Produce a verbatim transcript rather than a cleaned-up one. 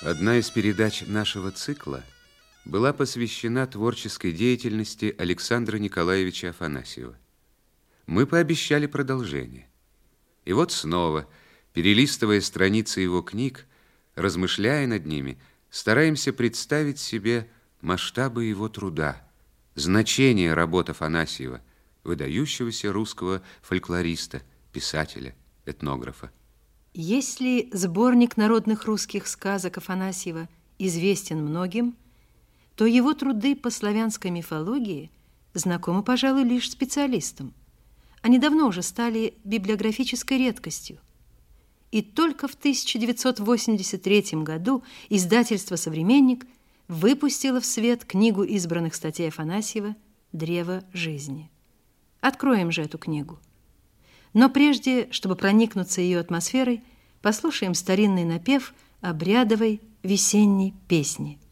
Одна из передач нашего цикла была посвящена творческой деятельности Александра Николаевича Афанасьева. Мы пообещали продолжение. И вот снова, перелистывая страницы его книг, размышляя над ними, стараемся представить себе масштабы его труда, значение работ Афанасьева, выдающегося русского фольклориста, писателя, этнографа. Если сборник народных русских сказок Афанасьева известен многим, то его труды по славянской мифологии знакомы, пожалуй, лишь специалистам. Они давно уже стали библиографической редкостью. И только в тысяча девятьсот восемьдесят третьем году издательство «Современник» выпустило в свет книгу избранных статей Афанасьева «Древо жизни». Откроем же эту книгу. Но прежде, чтобы проникнуться ее атмосферой, послушаем старинный напев обрядовой весенней песни.